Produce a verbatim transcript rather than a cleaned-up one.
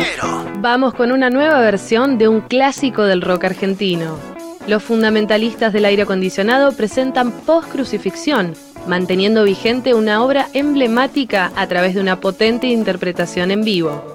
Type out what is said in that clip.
Cantinero. Vamos con una nueva versión de un clásico del rock argentino. Los fundamentalistas del aire acondicionado presentan Post-Crucifixión, manteniendo vigente una obra emblemática a través de una potente interpretación en vivo.